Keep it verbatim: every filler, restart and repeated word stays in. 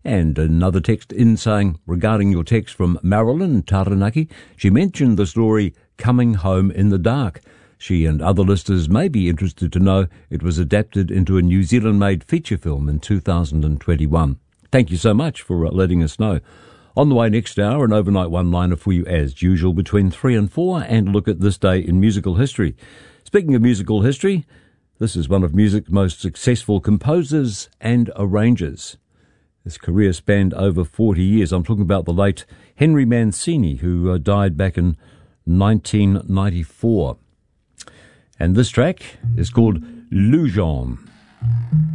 And another text in saying, regarding your text from Marilyn Taranaki, she mentioned the story Coming Home in the Dark. She and other listeners may be interested to know it was adapted into a New Zealand-made feature film in two thousand twenty-one. Thank you so much for uh, letting us know. On the way next hour, an overnight one-liner for you as usual between three and four, and a look at this day in musical history. Speaking of musical history, this is one of music's most successful composers and arrangers. His career spanned over forty years. I'm talking about the late Henry Mancini, who uh, died back in nineteen ninety-four. And this track is called Lujon.